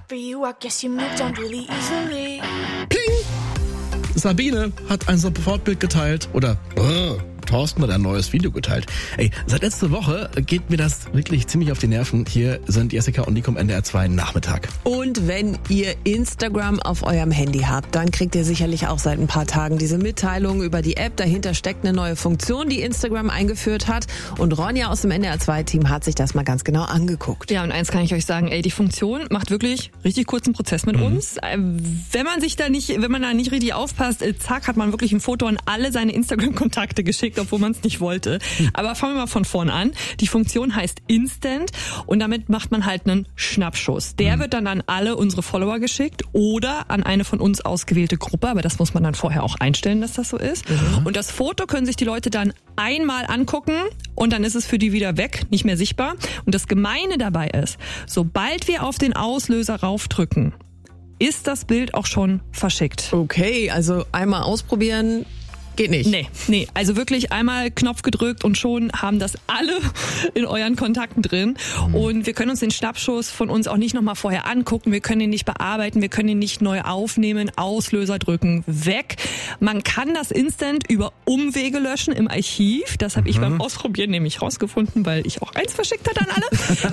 for you, I guess you moved on really easily. Ping! Sabine hat ein Sofortbild geteilt oder Thorsten hat ein neues Video geteilt. Ey, seit letzter Woche geht mir das wirklich ziemlich auf die Nerven. Hier sind Jessica und Nico im NDR 2 Nachmittag. Und wenn ihr Instagram auf eurem Handy habt, dann kriegt ihr sicherlich auch seit ein paar Tagen diese Mitteilung über die App. Dahinter steckt eine neue Funktion, die Instagram eingeführt hat. Und Ronja aus dem NDR 2 Team hat sich das mal ganz genau angeguckt. Ja, und eins kann ich euch sagen, die Funktion macht wirklich richtig kurzen Prozess mit uns. Wenn man da nicht richtig aufpasst, zack, hat man wirklich ein Foto an alle seine Instagram-Kontakte geschickt, obwohl man es nicht wollte. Aber fangen wir mal von vorne an. Die Funktion heißt Instant und damit macht man halt einen Schnappschuss. Der wird dann an alle unsere Follower geschickt oder an eine von uns ausgewählte Gruppe, aber das muss man dann vorher auch einstellen, dass das so ist. Und das Foto können sich die Leute dann einmal angucken und dann ist es für die wieder weg, nicht mehr sichtbar. Und das Gemeine dabei ist, sobald wir auf den Auslöser raufdrücken, ist das Bild auch schon verschickt. Okay, also einmal ausprobieren geht nicht. Nee, also wirklich einmal Knopf gedrückt und schon haben das alle in euren Kontakten drin. Und wir können uns den Schnappschuss von uns auch nicht nochmal vorher angucken, wir können ihn nicht bearbeiten, wir können ihn nicht neu aufnehmen, Auslöser drücken, weg. Man kann das Instant über Umwege löschen im Archiv, das habe ich beim Ausprobieren nämlich rausgefunden, weil ich auch eins verschickt hatte an alle.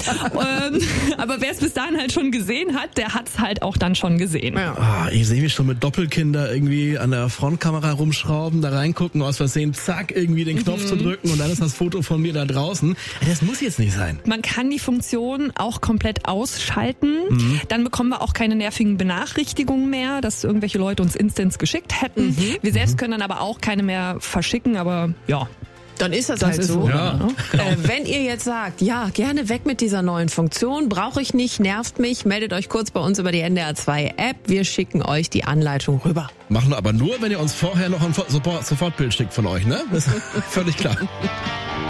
Naja, aber wer es bis dahin halt schon gesehen hat, der hat es halt auch dann schon gesehen. Ja. Ich sehe mich schon mit Doppelkinder irgendwie an der Frontkamera rumschrauben, da reingucken, aus Versehen, zack, irgendwie den Knopf zu drücken und dann ist das Foto von mir da draußen. Das muss jetzt nicht sein. Man kann die Funktion auch komplett ausschalten. Dann bekommen wir auch keine nervigen Benachrichtigungen mehr, dass irgendwelche Leute uns Instants geschickt hätten. Wir selbst können dann aber auch keine mehr verschicken, aber ja. Dann ist das halt so. Ja. Wenn ihr jetzt sagt, ja, gerne weg mit dieser neuen Funktion, brauche ich nicht, nervt mich, meldet euch kurz bei uns über die NDR 2 App. Wir schicken euch die Anleitung rüber. Machen wir aber nur, wenn ihr uns vorher noch ein Sofortbild schickt von euch, ne? Das ist völlig klar.